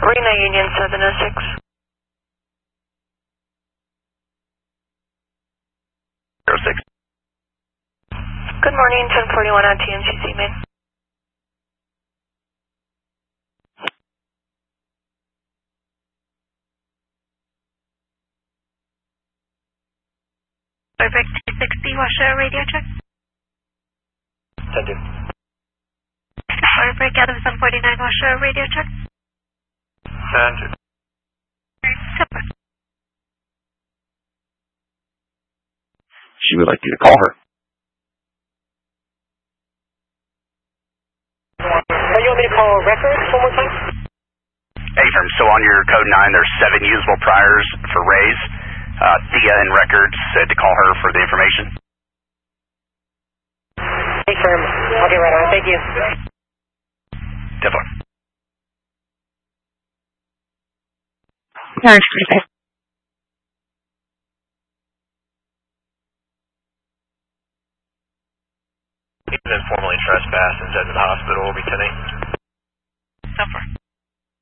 Arena Union 706. Good morning, 1041 on TNCC main. Perfect. 260, washer radio check. 10-2. Perfect. Adam 749, washer radio check. 10-2. Super. She would like you to call her. You want me to call records one more time? Hey, firm. So on your code 9, there's 7 usable priors for Rays. Thea in records said to call her for the information. Hey, firm. I'll get right on. Thank you. Definitely. He's been formally trespassed and sent to the hospital. Will be 10-8. Super.